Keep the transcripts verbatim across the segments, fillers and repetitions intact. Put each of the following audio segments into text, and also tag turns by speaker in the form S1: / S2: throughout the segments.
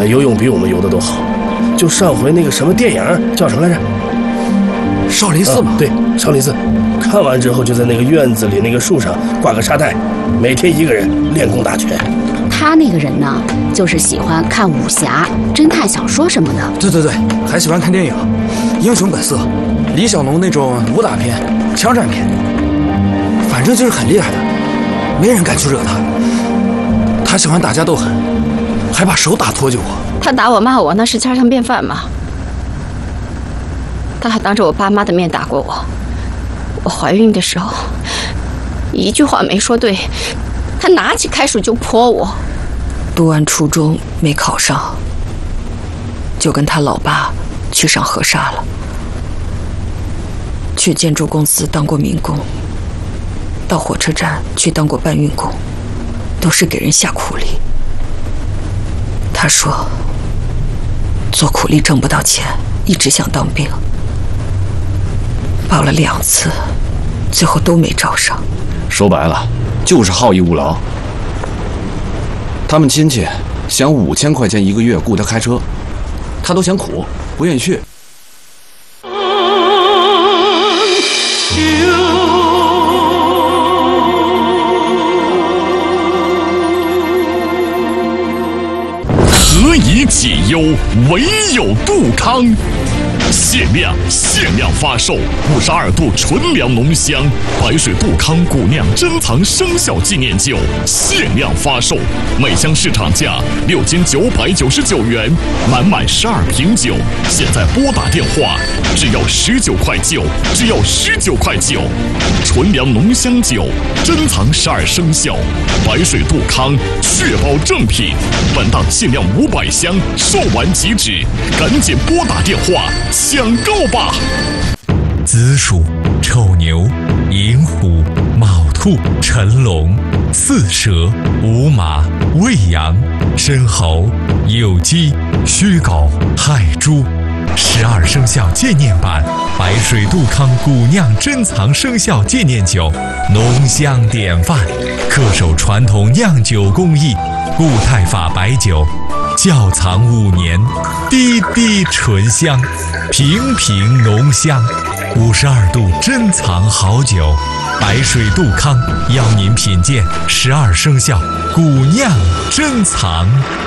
S1: 游泳比我们游的都好。就上回那个什么电影叫什么来着？
S2: 少林寺吗？
S1: 啊、对，少林寺。看完之后就在那个院子里那个树上挂个沙袋，每天一个人练功打拳。
S3: 他那个人呢，就是喜欢看武侠、侦探小说什么的。
S2: 对对对，还喜欢看电影，《英雄本色》，李小龙那种武打片、枪战片，反正就是很厉害的，没人敢去惹他。他喜欢打架斗狠，还把手打脱臼过。
S4: 他打我骂我，那是家常便饭嘛。他还当着我爸妈的面打过我。我怀孕的时候，一句话没说对，他拿起开水就泼我。
S5: 读完初中没考上，就跟他老爸去上河沙了。去建筑公司当过民工，到火车站去当过搬运工，都是给人下苦力。他说做苦力挣不到钱，一直想当兵，报了两次，最后都没招上。
S6: 说白了就是好逸恶劳。他们亲戚想五千块钱一个月雇他开车，他都嫌苦，不愿意去。
S7: 何以解忧，唯有杜康。限量限量发售五十二度纯粮浓香白水杜康古酿珍藏生肖纪念酒，限量发售，每箱市场价六千九百九十九元，满满十二瓶酒，现在拨打电话，只要十九块九，只要十九块九。纯粮浓香酒，珍藏十二生肖，白水杜康，确保正品。本档限量五百箱，售完即止，赶紧拨打电话抢购吧！
S8: 子鼠、丑牛、寅虎、卯兔、辰龙、巳蛇、午马、未羊、申猴、酉鸡、戌狗、亥猪。十二生肖纪念版白水杜康古酿珍藏生肖纪念酒，浓香典范，恪守传统酿酒工艺，固态法白酒，窖藏五年，滴滴醇香，瓶瓶浓香。五十二度珍藏好酒，白水杜康邀您品鉴十二生肖古酿珍藏。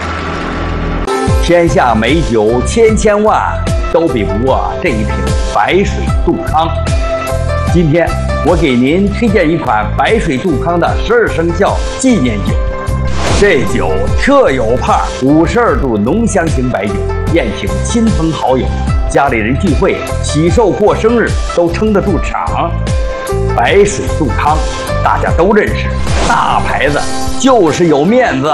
S9: 天下美酒千千万，都比不过这一瓶白水杜康。今天我给您推荐一款白水杜康的十二生肖纪念酒。这酒特有派，五十二度浓香型白酒，宴请亲朋好友，家里人聚会、喜寿过生日都撑得住场。白水杜康大家都认识，大牌子就是有面子。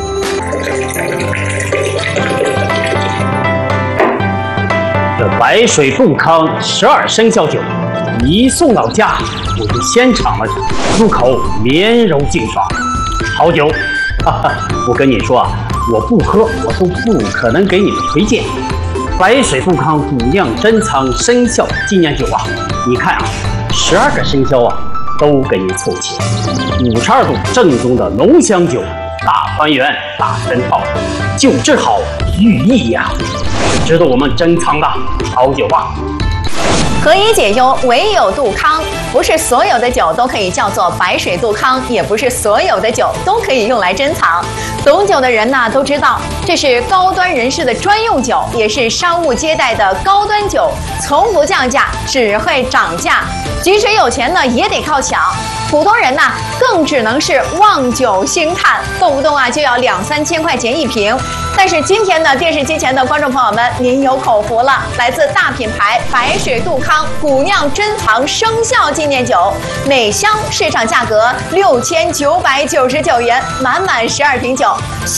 S10: 这白水杜康十二生肖酒一送到家，我就先尝了尝，入口绵柔净爽，好酒。哈哈，我跟你说啊，我不喝我都不可能给你们推荐。白水杜康古酿珍藏生肖纪念酒啊，你看啊，十二个生肖啊都给你凑齐，五十二度正宗的浓香酒，大团圆大珍宝，酒质好寓意呀、啊，是值得我们珍藏的好酒啊。
S11: 何以解忧，唯有杜康。不是所有的酒都可以叫做白水杜康，也不是所有的酒都可以用来珍藏。懂酒的人呢都知道，这是高端人士的专用酒，也是商务接待的高端酒，从不降价，只会涨价。即使有钱呢，也得靠抢。普通人呢，更只能是望酒兴叹，动不动啊就要两三千块钱一瓶。但是今天呢，电视机前的观众朋友们，您有口福了，来自大品牌白水杜康古酿珍藏生肖纪念酒，每箱市场价格六千九百九十九元，满满十二瓶酒。